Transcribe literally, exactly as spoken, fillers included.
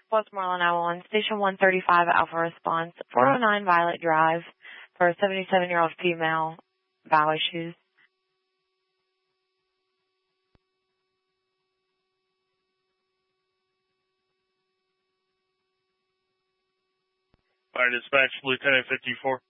Baltimore nine one one, Station one thirty-five, Alpha Response, four oh nine Violet Drive, for a seventy-seven-year-old female, bow issues. Fire dispatch, Lieutenant fifty-four.